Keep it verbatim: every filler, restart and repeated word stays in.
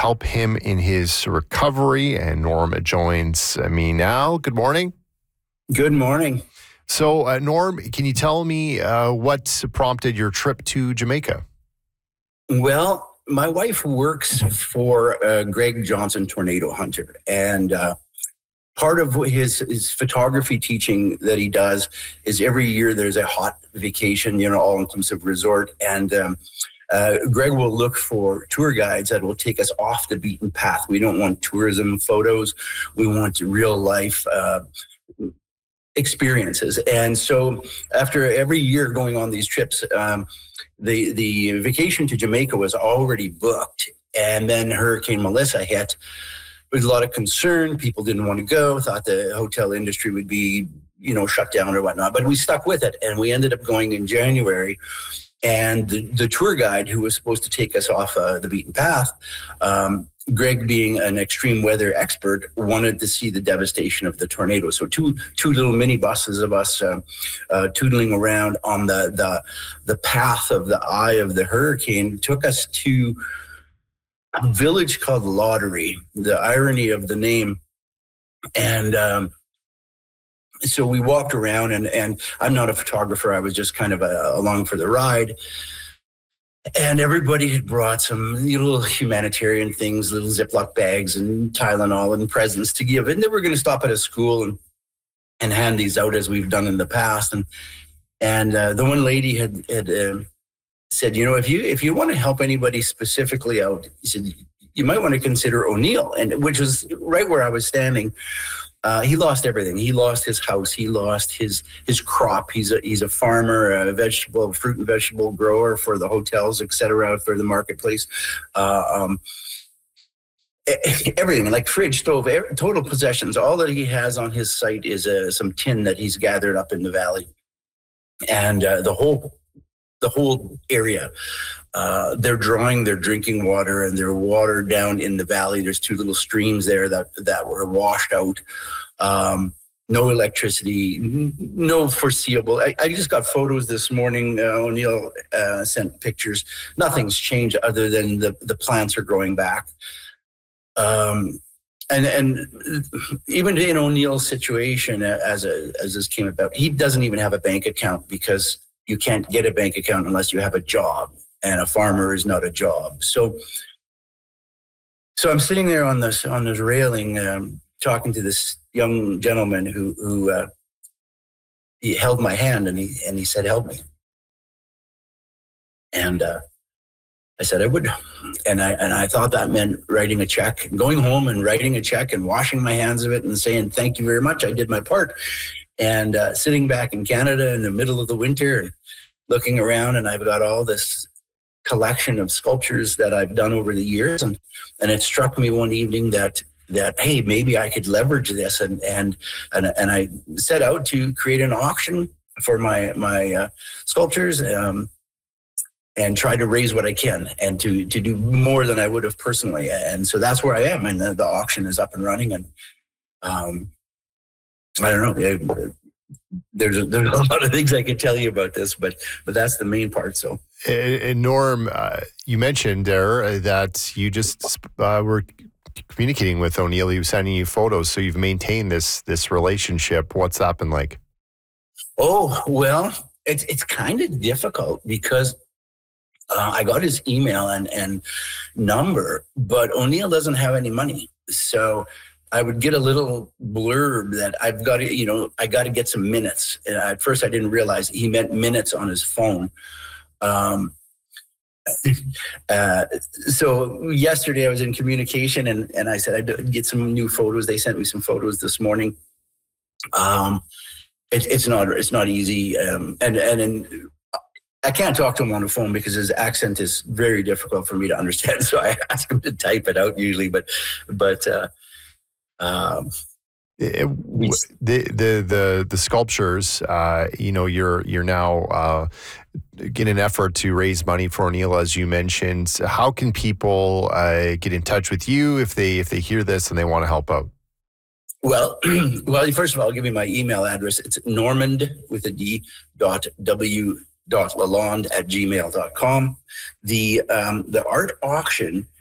help him in his recovery. And Norm joins me now. Good morning. Good morning. So, uh, Norm, can you tell me uh, what prompted your trip to Jamaica? Well, my wife works for uh, Greg Johnson Tornado Hunter, and uh, part of his, his photography teaching that he does is every year there's a hot vacation, you know, all-inclusive resort, and um, uh, Greg will look for tour guides that will take us off the beaten path. We don't want tourism photos. We want real life uh, experiences. And so after every year going on these trips, um, the the vacation to Jamaica was already booked. And then Hurricane Melissa hit. There was a lot of concern. People didn't want to go, thought the hotel industry would be, you know, shut down or whatnot. But we stuck with it. And we ended up going in January. And the, the tour guide who was supposed to take us off uh, the beaten path, um, Greg, being an extreme weather expert, wanted to see the devastation of the tornado. So two two little mini buses of us uh, uh, tootling around on the, the the path of the eye of the hurricane took us to a village called Lottery. The irony of the name, and um, so we walked around. And and I'm not a photographer. I was just kind of uh, along for the ride. And everybody had brought some little humanitarian things, little Ziploc bags and Tylenol and presents to give. And they were going to stop at a school and and hand these out as we've done in the past. And and uh, the one lady had had uh, said, you know, if you if you want to help anybody specifically out, he said, you might want to consider O'Neill, and which was right where I was standing. Uh, he lost everything. He lost his house. He lost his his crop. He's a he's a farmer, a vegetable, fruit and vegetable grower for the hotels, et cetera, for the marketplace. Uh, um, everything, like fridge, stove, every, total possessions. All that he has on his site is uh, some tin that he's gathered up in the valley, and uh, the whole the whole area. Uh, they're drawing their drinking water and their water down in the valley. There's two little streams there that, that were washed out. Um, no electricity, no foreseeable. I, I just got photos this morning. Uh, O'Neill uh, sent pictures. Nothing's changed other than the, the plants are growing back. Um, and and even in O'Neill's situation, as a, as this came about, he doesn't even have a bank account because you can't get a bank account unless you have a job. And a farmer is not a job. So, so I'm sitting there on this on this railing, um, talking to this young gentleman who who uh, he held my hand and he and he said, "Help me." And uh, I said I would, and I and I thought that meant writing a check, going home and writing a check and washing my hands of it and saying thank you very much. I did my part. And uh, sitting back in Canada in the middle of the winter and looking around, and I've got all this collection of sculptures that I've done over the years, and and it struck me one evening that that hey, maybe I could leverage this, and and and and I set out to create an auction for my my uh, sculptures, um, and try to raise what I can, and to to do more than I would have personally, and so that's where I am, and the, the auction is up and running, and um, I don't know. There's a, there's a lot of things I could tell you about this, but but that's the main part. So, and, and Norm, uh, you mentioned there that you just uh, were communicating with O'Neill. He was sending you photos, so you've maintained this this relationship. What's that been like? Oh well, it's it's kind of difficult because uh, I got his email and and number, but O'Neill doesn't have any money, so I would get a little blurb that I've got to, you know, I got to get some minutes. And at first I didn't realize he meant minutes on his phone. Um, uh, so yesterday I was in communication and, and I said I'd get some new photos. They sent me some photos this morning. Um, it, it's not, it's not easy. Um, and, and, and I can't talk to him on the phone because his accent is very difficult for me to understand. So I ask him to type it out usually, but, but, uh, Um, it, the the the the sculptures, uh, you know, you're you're now uh, in an effort to raise money for O'Neill, as you mentioned. How can people uh, get in touch with you if they if they hear this and they want to help out? Well, well, first of all, I'll give you my email address. It's Normand with a D dot W dot Lalonde at gmail dot com. The um, the art auction